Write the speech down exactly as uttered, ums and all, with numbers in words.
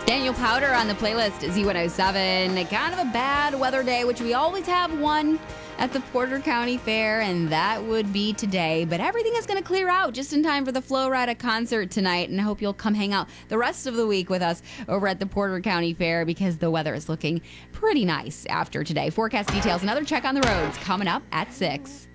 Daniel Powder on the playlist, Z one oh seven. Kind of a bad weather day, which we always have one at the Porter County Fair, and that would be today. But everything is going to clear out just in time for the Flo Rida concert tonight, and I hope you'll come hang out the rest of the week with us over at the Porter County Fair because the weather is looking pretty nice after today. Forecast details, another check on the roads coming up at six.